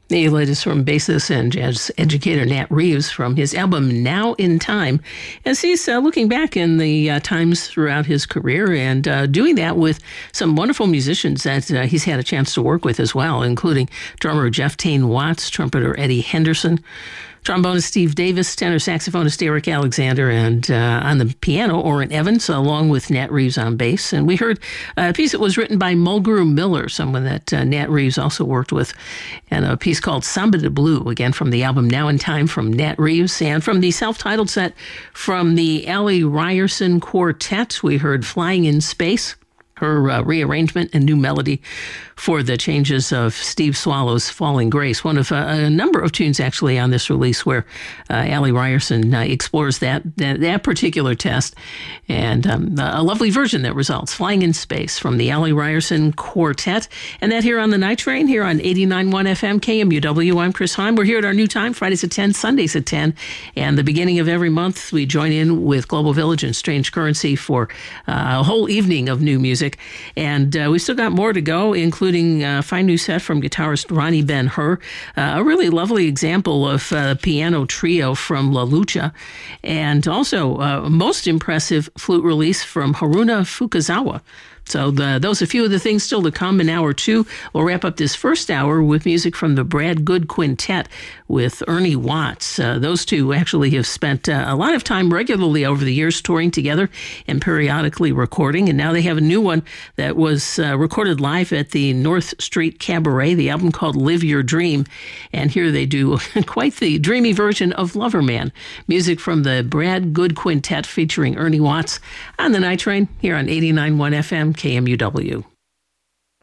The latest from bassist and jazz educator Nat Reeves from his album Now in Time, as he's looking back in the times throughout his career and doing that with some wonderful musicians that he's had a chance to work with as well, including drummer Jeff Tain Watts, trumpeter Eddie Henderson, trombonist Steve Davis, tenor saxophonist Eric Alexander, and on the piano, Orrin Evans, along with Nat Reeves on bass. And we heard a piece that was written by Mulgrew Miller, someone that Nat Reeves also worked with, and a piece called Samba de Blue, again from the album Now in Time from Nat Reeves. And from the self-titled set from the Allie Ryerson Quartet, we heard Flying in Space, her rearrangement and new melody for the changes of Steve Swallow's Falling Grace, one of a number of tunes actually on this release where Allie Ryerson explores that particular test, and a lovely version that results. Flying in Space from the Allie Ryerson Quartet, and that here on the Night Train, here on 89.1 FM KMUW. I'm Chris Heim. We're here at our new time, Fridays at 10, Sundays at 10, and the beginning of every month we join in with Global Village and Strange Currency for a whole evening of new music. And we've still got more to go, including a fine new set from guitarist Ronnie Ben-Hur, a really lovely example of a piano trio from La Lucha, and also a most impressive flute release from Haruna Fukazawa. So those are a few of the things still to come in hour two. We'll wrap up this first hour with music from the Brad Good Quintet with Ernie Watts. Those two actually have spent a lot of time regularly over the years touring together and periodically recording. And now they have a new one that was recorded live at the North Street Cabaret, the album called Live Your Dream. And here they do quite the dreamy version of Loverman. Music from the Brad Good Quintet featuring Ernie Watts on the Night Train here on 89.1 FM KMUW.